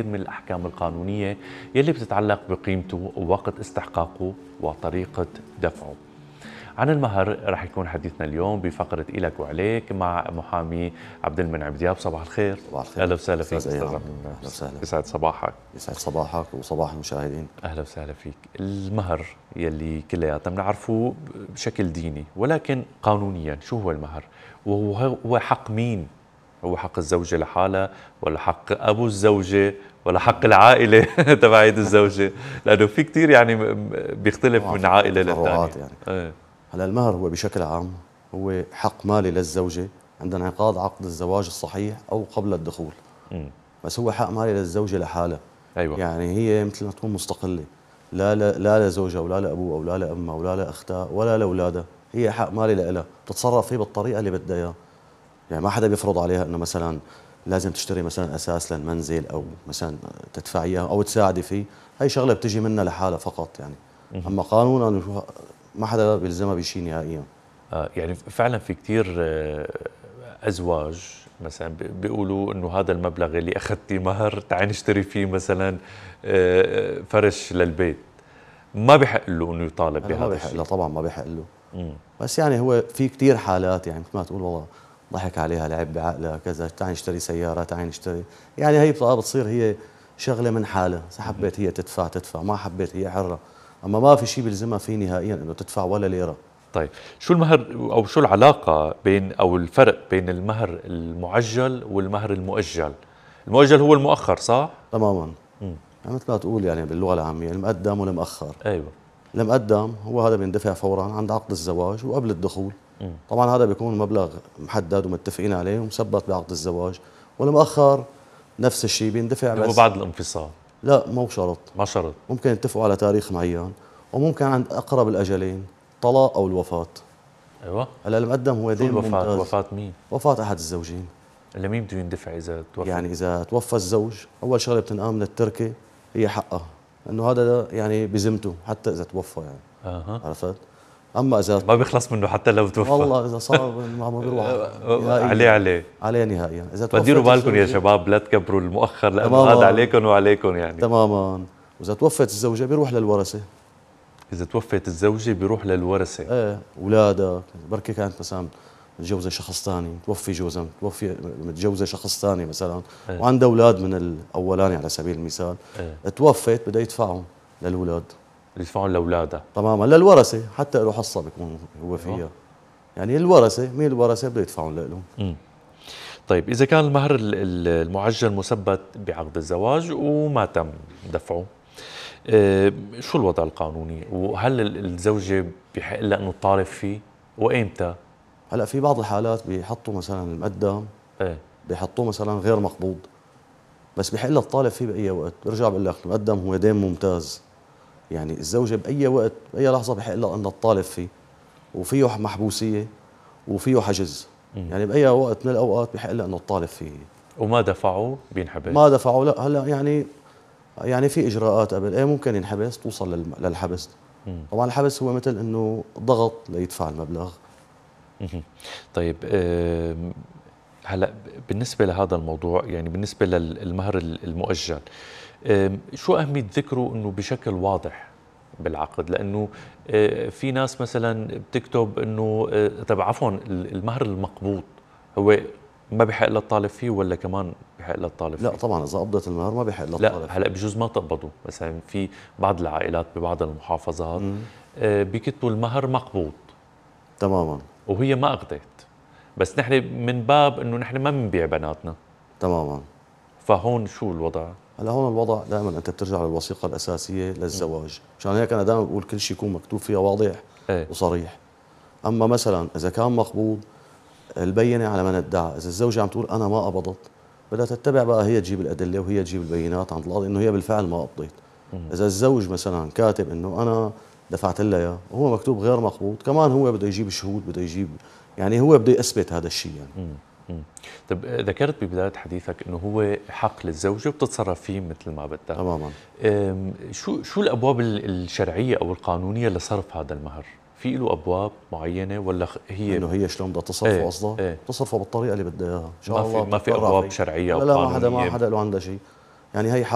من الأحكام القانونية يلي بتتعلق بقيمته ووقت استحقاقه وطريقة دفعه. عن المهر رح يكون حديثنا اليوم بفقرة إلك وعليك مع محامي عبد المنعم دياب. صباح الخير. صباح الخير. أهلا وسهلا فيك أستاذ أستاذ أيام. عبد المنعم. أهلا وسهلا. يسعد صباحك. يسعد صباحك وصباح المشاهدين. أهلا وسهلا فيك. المهر يلي كلياتنا بنعرفه بشكل ديني، ولكن قانونيا شو هو المهر؟ وهو حق مين؟ هو حق الزوجة لحالها، ولا حق أبو الزوجة، ولا حق العائلة تبعيد الزوجة؟ لأنه في كتير يعني بيختلف من عائلة للثانية. يعني. هلا المهر هو بشكل عام هو حق مالي للزوجة عند انعقاد عقد الزواج الصحيح أو قبل الدخول. بس هو حق مالي للزوجة لحالها. أيوة. يعني هي مثل ما تكون مستقلة، لا لزوجها ولا لأبوها ولا لأمها ولا لأختها ولا لأولادها، هي حق مالي لها، بتتصرف فيه بالطريقة اللي بدها إياها. يعني ما حدا بيفرض عليها انه مثلا لازم تشتري مثلا اساس للمنزل او مثلا تدفعي اياه او تساعدي فيه، هي شغله بتجي منها لحالها فقط يعني. اما قانونا ما حدا بيلزمها بشيء نهائيا. يعني فعلا في كثير ازواج مثلا بيقولوا انه هذا المبلغ اللي اخذتي مهر تعي نشتري فيه مثلا فرش للبيت، ما بحق له انه يطالب بهذا الشيء. لا طبعا ما بحق له. بس يعني هو في كثير حالات، يعني مثل ما تقول والله ضحك عليها، لعب بعقلها كذا، تعي نشتري سياره، تعي نشتري، يعني هي بتصير هي شغله من حالها، اذا حبيت هي تدفع، ما حبيت هي حره. اما ما في شيء بيلزمها فيه نهائيا انه تدفع ولا ليره. طيب شو المهر او شو العلاقه بين او الفرق بين المهر المعجل والمهر المؤجل؟ المؤجل هو المؤخر صح؟ تماما. يعني مثل ما تقول يعني باللغه العاميه المقدم والمؤخر. ايوه. المقدم هو هذا بيندفع فورا عند عقد الزواج وقبل الدخول. طبعا هذا بيكون مبلغ محدد ومتفقين عليه ومثبت بعقد الزواج. والمؤخر نفس الشيء بيندفع بس هو بعد الانفصال. لا مو شرط. ما شرط. ممكن يتفقوا على تاريخ معين، وممكن عند اقرب الاجلين، طلاق او الوفاه. ايوه. هلا المقدم هو دين ممتاز. وفاة مين؟ وفاة احد الزوجين. لمين بده يندفع اذا توفى؟ يعني اذا توفى الزوج اول شغله بتنقام من التركه هي حقها، انه هذا يعني بذمته حتى اذا توفى يعني. عرفت؟ اما اذا ما بيخلص منه حتى لو توفى والله اذا صار ما بيروح عليه نهائيا. اذا ديروا بالكم يا شباب، لا تكبروا المؤخر لانه هذا عليكم وعليكم يعني. تماما. واذا توفت الزوجه بيروح للورثه. اذا توفت الزوجه بيروح للورثه. ايه اولادك، بركي كانت مثلا متجوزه شخص ثاني، توفي جوزها، متجوزه شخص ثاني مثلا، وعندها اولاد من الاولاني على سبيل المثال، توفت بدها يدفعهم للاولاد. يدفعون لاولادها تماما، للورثه، حتى له حصه بيكون هو فيها. يعني الورثه، مين الورثه بده يدفعون لهم. طيب اذا كان المهر المعجل مثبت بعقد الزواج وما تم دفعه، شو الوضع القانوني؟ وهل الزوجه بحق لها انه تطالب فيه وايمتى؟ هلا في بعض الحالات بيحطوا مثلا المقدم بيحطوه مثلا غير مقبوض، بس بحق لها تطالب فيه باي وقت. برجع بقول لك المقدم هو دين ممتاز، يعني الزوجه باي وقت باي لحظه بحق لها انها تطالب فيه، وفيه محبوسيه وفيه حجز. يعني باي وقت من الاوقات بحق لها انه تطالب فيه. وما دفعوا بينحبس؟ ما دفعوا لا. هلا يعني في اجراءات قبل ممكن ينحبس، توصل للحبس. طبعا الحبس هو مثل انه ضغط ليدفع المبلغ. طيب هلا بالنسبه لهذا الموضوع، يعني بالنسبه للمهر المؤجل، شو اهميه ذكره انه بشكل واضح بالعقد؟ لانه في ناس مثلا بتكتب انه طب عفوا المهر المقبوض هو ما بحق لها تطالب فيه ولا كمان بحق لها تطالب فيه؟ لا طبعا اذا قبضت المهر ما بحق لها تطالب. لا هلا بجوز ما تقبضوا، مثلا في بعض العائلات ببعض المحافظات بيكتبوا المهر مقبوض تماما وهي ما اخذت، بس نحن من باب انه نحن ما بنبيع بناتنا. تماما. فهون شو الوضع؟ هلا هون الوضع دائما انت بترجع للوثيقه الاساسيه للزواج، مشان هيك انا دائما بقول كل شيء يكون مكتوب فيها واضح وصريح. اما مثلا اذا كان مقبوض، البينه على من ادعى. اذا الزوجه عم تقول انا ما قبضت، بدها تتبع بقى هي تجيب الادله وهي تجيب البينات عند القاضي انه هي بالفعل ما قبضت. اذا الزوج مثلا كاتب انه انا دفعت لها اياه وهو مكتوب غير مقبوض، كمان هو بده يجيب الشهود، بده يجيب، يعني هو بده يثبت هذا الشيء يعني. طيب ذكرت ببدايه حديثك انه هو حق للزوجه وبتتصرف فيه مثل ما بدها. تماما. شو الابواب الشرعيه او القانونيه لصرف هذا المهر؟ في له ابواب معينه ولا هي انه هي شلون بدها تصرفه قصدها؟ تصرفه بالطريقه اللي بدها اياها ان شاء الله. ما في ابواب شرعيه او لا قانونيه؟ ما حدا له عندها شيء. يعني هي حق